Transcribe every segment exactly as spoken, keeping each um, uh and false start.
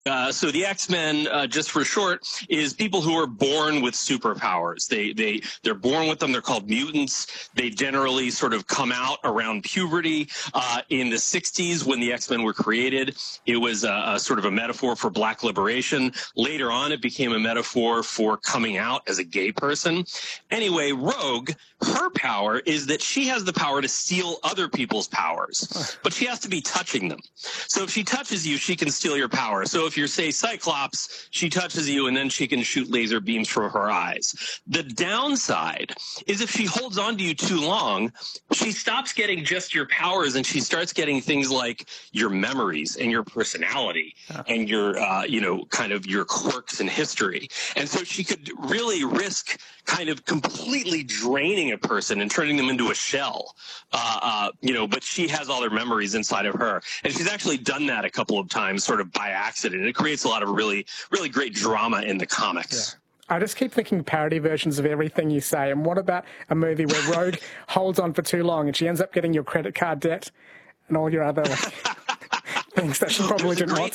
Uh, so the X-Men, uh, just for short, is people who are born with superpowers. They they they're born with them. They're called mutants. They generally sort of come out around puberty. Uh, in the sixties, when the X-Men were created, it was a, a sort of a metaphor for Black liberation. Later on, it became a metaphor for coming out as a gay person. Anyway, Rogue, her power is that she has the power to steal other people's powers, but she has to be touching them. So if she touches you, she can steal your power. So if you're, say, Cyclops, she touches you and then she can shoot laser beams from her eyes. The downside is if she holds on to you too long, she stops getting just your powers and she starts getting things like your memories and your personality oh. and your, uh, you know, kind of your quirks and history. And so she could really risk kind of completely draining a person and turning them into a shell, uh, uh, you know, but she has all their memories inside of her. And she's actually done that a couple of times sort of by accident. It creates a lot of really, really great drama in the comics. Yeah. I just keep thinking parody versions of everything you say. And what about a movie where Rogue holds on for too long and she ends up getting your credit card debt and all your other like, things that she probably didn't want?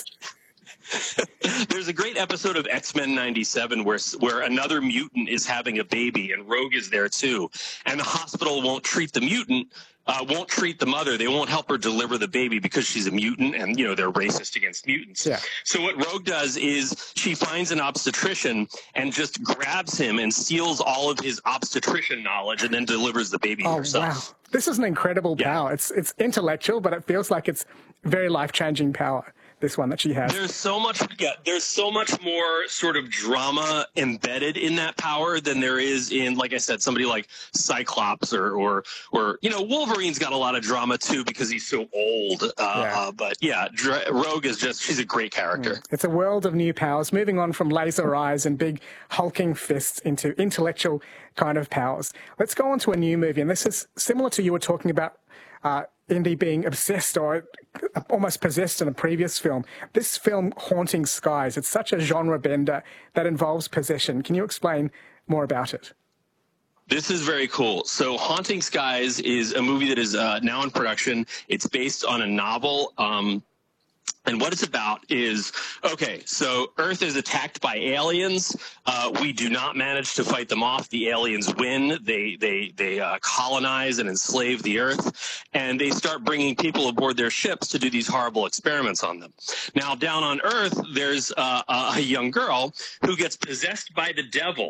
There's a great episode of X-Men ninety-seven where where another mutant is having a baby and Rogue is there too. And the hospital won't treat the mutant, uh, won't treat the mother. They won't help her deliver the baby because she's a mutant and, you know, they're racist against mutants. Yeah. So what Rogue does is she finds an obstetrician and just grabs him and steals all of his obstetrician knowledge and then delivers the baby oh, herself. Wow. This is an incredible yeah. power. It's, it's intellectual, but it feels like it's very life-changing power. This one that she has. There's so much, yeah, there's so much more sort of drama embedded in that power than there is in, like I said, somebody like Cyclops or, or, or you know, Wolverine's got a lot of drama too because he's so old. Uh, yeah. Uh, but yeah, Dra- Rogue is just, she's a great character. It's a world of new powers, moving on from laser eyes and big hulking fists into intellectual kind of powers. Let's go on to a new movie, and this is similar to you were talking about. Uh, Indy being obsessed or almost possessed in a previous film. This film, Haunting Skies, it's such a genre bender that involves possession. Can you explain more about it? This is very cool. So Haunting Skies is a movie that is uh, now in production. It's based on a novel. Um, And what it's about is, okay, so Earth is attacked by aliens. Uh, we do not manage to fight them off. The aliens win. They they they uh, colonize and enslave the Earth, and they start bringing people aboard their ships to do these horrible experiments on them. Now, down on Earth, there's uh, a young girl who gets possessed by the devil.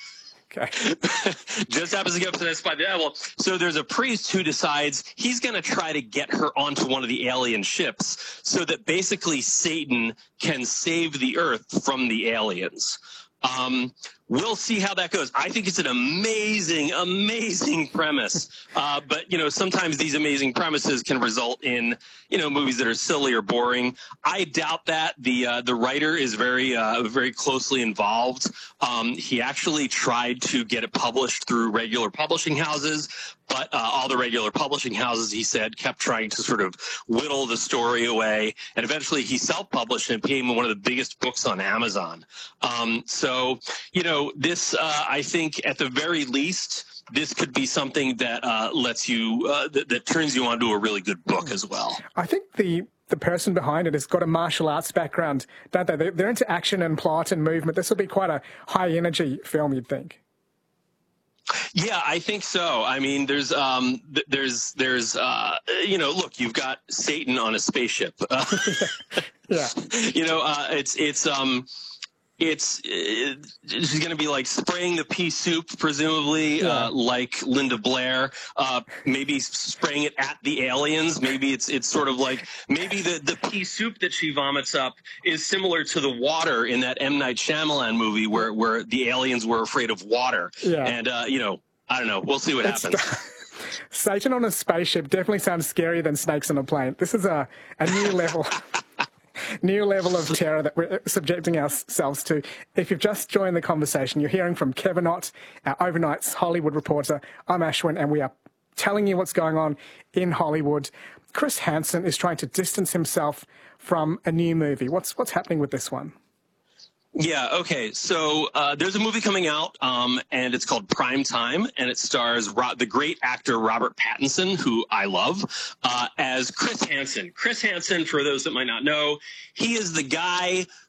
Okay. Just happens to get possessed by the devil. So there's a priest who decides he's going to try to get her onto one of the alien ships so that basically Satan can save the Earth from the aliens. Um, we'll see how that goes. I think it's an amazing, amazing premise. Uh, but, you know, sometimes these amazing premises can result in, you know, movies that are silly or boring. I doubt that. The uh, the writer is very, uh, very closely involved. Um, he actually tried to get it published through regular publishing houses, but uh, all the regular publishing houses, he said, kept trying to sort of whittle the story away. And eventually he self-published and it became one of the biggest books on Amazon. Um, so, you know, this, uh, I think, at the very least, this could be something that uh, lets you, uh, that, that turns you onto a really good book as well. I think the the person behind it has got a martial arts background, don't they? They're into action and plot and movement. This will be quite a high-energy film, you'd think. Yeah, I think so. I mean, there's, um, th- there's, there's, uh, you know, look, you've got Satan on a spaceship. Uh, yeah. You know, uh, it's, it's, um, it's, it, she's going to be like spraying the pea soup, presumably, yeah. uh, like Linda Blair, uh, maybe spraying it at the aliens. Maybe it's, it's sort of like, maybe the, the pea soup that she vomits up is similar to the water in that M. Night Shyamalan movie where, where the aliens were afraid of water. Yeah. And, uh, you know, I don't know. We'll see what it's happens. Satan on a spaceship definitely sounds scarier than snakes on a plane. This is a, a new level. New level of terror that we're subjecting ourselves to. If you've just joined the conversation, you're hearing from Kevin Ott, our Overnight's Hollywood reporter. I'm Ashwin, and we are telling you what's going on in Hollywood. Chris Hansen is trying to distance himself from a new movie. What's what's happening with this one? Yeah, okay. So uh, there's a movie coming out, um, and it's called Prime Time, and it stars Ro- the great actor Robert Pattinson, who I love, uh, as Chris Hansen. Chris Hansen, for those that might not know, he is the guy